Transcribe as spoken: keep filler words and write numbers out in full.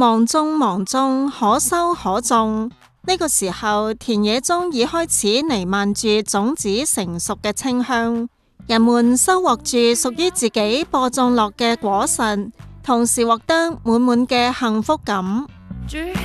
忙中忙中，可收可種。呢個時候，田野中已開始彌漫住種子成熟嘅清香，人們收穫住屬於自己播種落嘅果實，同時獲得滿滿嘅幸福感。